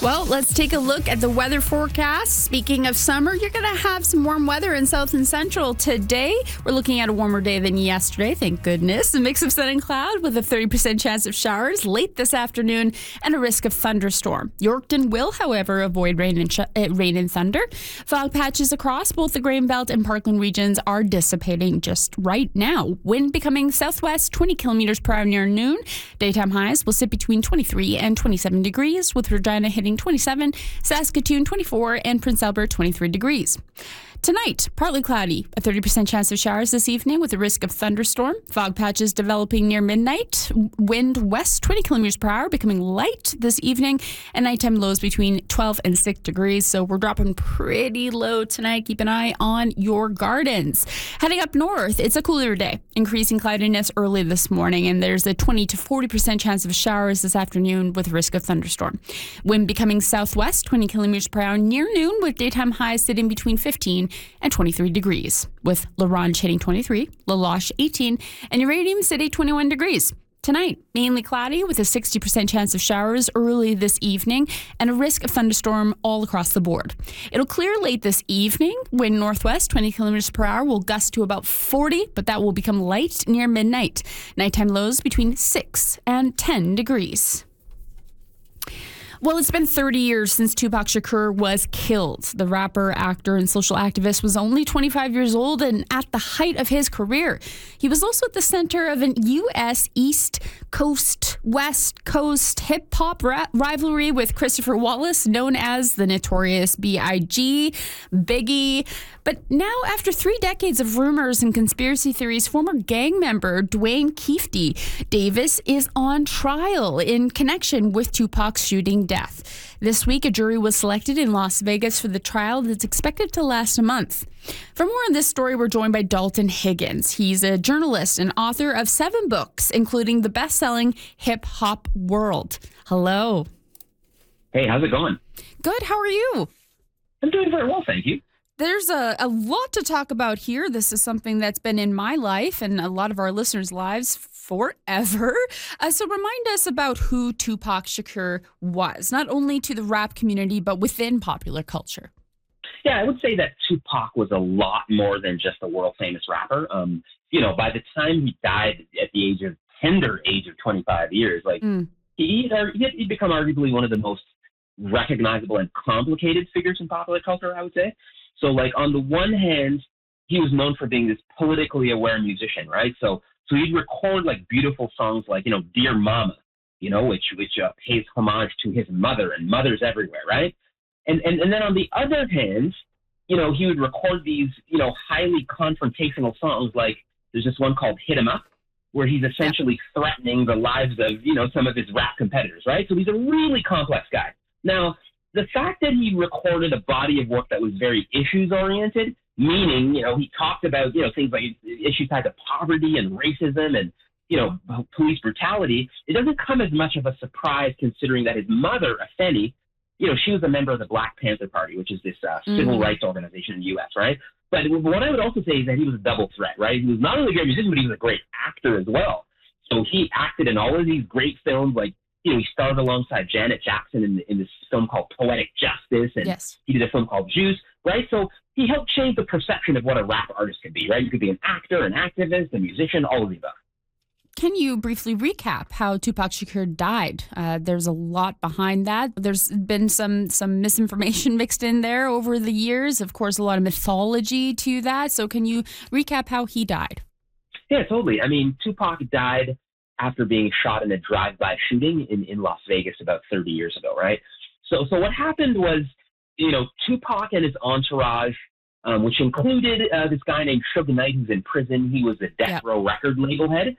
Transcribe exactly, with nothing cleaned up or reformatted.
Well, let's take a look at the weather forecast. Speaking of summer, you're going to have some warm weather in south and central today. We're looking at a warmer day than yesterday, thank goodness. A mix of sun and cloud with a thirty percent chance of showers late this afternoon and a risk of thunderstorm. Yorkton will, however, avoid rain and, sh- uh, rain and thunder. Fog patches across both the Grain Belt and Parkland regions are dissipating just right now. Wind becoming southwest twenty kilometers per hour near noon. Daytime highs will sit between twenty-three and twenty-seven degrees, with Regina hitting twenty-seven, Saskatoon twenty-four, and Prince Albert twenty-three degrees. Tonight, partly cloudy, a thirty percent chance of showers this evening with a risk of thunderstorm. Fog patches developing near midnight. Wind west twenty kilometers per hour, becoming light this evening, and nighttime lows between twelve and six degrees. So we're dropping pretty low tonight. Keep an eye on your gardens. Heading up north, it's a cooler day. Increasing cloudiness early this morning, and there's a twenty to forty percent chance of showers this afternoon with risk of thunderstorm. Wind becoming southwest twenty kilometers per hour near noon, with daytime highs sitting between fifteen and twenty-three degrees, with La Ronge hitting twenty-three, La Loche eighteen, and Uranium City twenty-one degrees. Tonight, mainly cloudy with a sixty percent chance of showers early this evening and a risk of thunderstorm all across the board. It'll clear late this evening. Wind northwest twenty kilometers per hour will gust to about forty, but that will become light near midnight. Nighttime lows between six and ten degrees. Well, it's been thirty years since Tupac Shakur was killed. The rapper, actor, and social activist was only twenty-five years old and at the height of his career. He was also at the center of an U S East Coast, West Coast hip-hop ra- rivalry with Christopher Wallace, known as the Notorious B I G, Biggie. But now, after three decades of rumors and conspiracy theories, former gang member Dwayne Keefty Davis is on trial in connection with Tupac's shooting death. This week, a jury was selected in Las Vegas for the trial that's expected to last a month. For more on this story, we're joined by Dalton Higgins. He's a journalist and author of seven books, including the best-selling Hip Hop World. Hello. Hey, how's it going? Good. How are you? I'm doing very well, thank you. There's a, a lot to talk about here. This is something that's been in my life and a lot of our listeners' lives forever. Uh, so remind us about who Tupac Shakur was, not only to the rap community, but within popular culture. Yeah, I would say that Tupac was a lot more than just a world-famous rapper. Um, you know, by the time he died at the age of tender age of twenty-five years, like mm. he he'd, he'd become arguably one of the most recognizable and complicated figures in popular culture, I would say. So, like, on the one hand, he was known for being this politically aware musician, right? So, so he'd record, like, beautiful songs like, you know, Dear Mama, you know, which which uh, pays homage to his mother and mothers everywhere, right? And, and and then on the other hand, you know, he would record these, you know, highly confrontational songs like there's this one called Hit 'Em Up, where he's essentially threatening the lives of, you know, some of his rap competitors, right? So he's a really complex guy. Now, the fact that he recorded a body of work that was very issues-oriented, meaning, you know, he talked about, you know, things like issues tied to poverty and racism and, you know, police brutality, it doesn't come as much of a surprise considering that his mother, Afeni, you know, she was a member of the Black Panther Party, which is this uh, mm. civil rights organization in the U S, right? But what I would also say is that he was a double threat, right? He was not only a great musician, but he was a great actor as well. So he acted in all of these great films, like, you know, he starred alongside Janet Jackson in, in this film called Poetic Justice, and yes. he did a film called Juice, right? So he helped change the perception of what a rap artist could be, right? You could be an actor, an activist, a musician, all of the above. Can you briefly recap how Tupac Shakur died? Uh, there's a lot behind that. There's been some some misinformation mixed in there over the years. Of course, a lot of mythology to that. So can you recap how he died? Yeah, totally. I mean, Tupac died after being shot in a drive-by shooting in, in Las Vegas about thirty years ago, right? So so what happened was, you know, Tupac and his entourage, um, which included uh, this guy named Suge Knight, who's in prison. He was a Death yep. Row record label head.